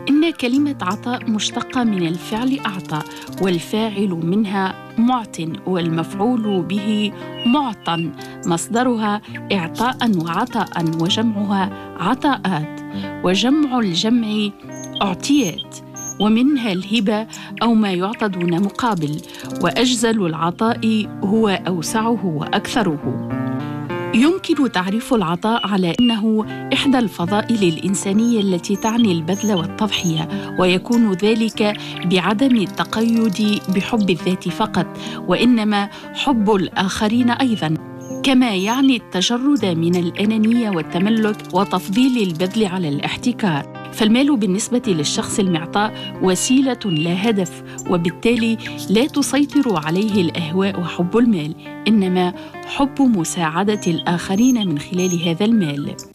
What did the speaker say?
إن كلمة عطاء مشتقة من الفعل أعطى، والفاعل منها معط، والمفعول به معطى، مصدرها إعطاء وعطاء، وجمعها عطاءات، وجمع الجمع أعطيات، ومنها الهبة أو ما يعطى دون مقابل، وأجزل العطاء هو أوسعه وأكثره. يمكن تعريف العطاء على أنه إحدى الفضائل الإنسانية التي تعني البذل والتضحية، ويكون ذلك بعدم التقيد بحب الذات فقط، وإنما حب الآخرين أيضاً، كما يعني التجرد من الأنانية والتملك وتفضيل البذل على الاحتكار. فالمال بالنسبة للشخص المعطاء وسيلة لا هدف، وبالتالي لا تسيطر عليه الأهواء وحب المال، إنما حب مساعدة الآخرين من خلال هذا المال.